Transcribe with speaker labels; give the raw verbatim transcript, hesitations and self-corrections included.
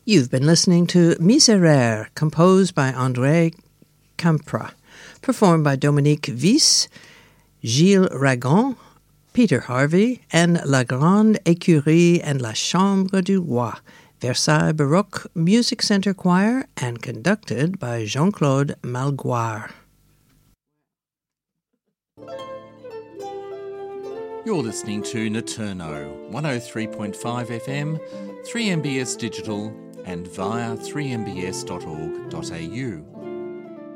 Speaker 1: You've been listening to Miserere, composed by André Campra, performed by Dominique Vyss, Gilles Ragon, Peter Harvey, and La Grande Écurie and La Chambre du Roi, Versailles Baroque Music Center Choir, and conducted by Jean-Claude Malgoire.
Speaker 2: You're listening to Naturno, one oh three point five F M, three M B S Digital, and via three m b s dot org dot a u.